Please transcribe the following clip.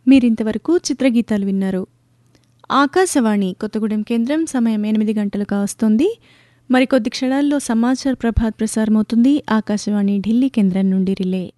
మీరింతవరకు చిత్రగీతాలు విన్నారు. ఆకాశవాణి కొత్తగూడెం కేంద్రం సమయం 8 గంటలుగా వస్తోంది. మరికొద్ది క్షణాల్లో సమాచార ప్రభాత్ ప్రసారమవుతుంది. ఆకాశవాణి ఢిల్లీ కేంద్రం నుండి రిలే.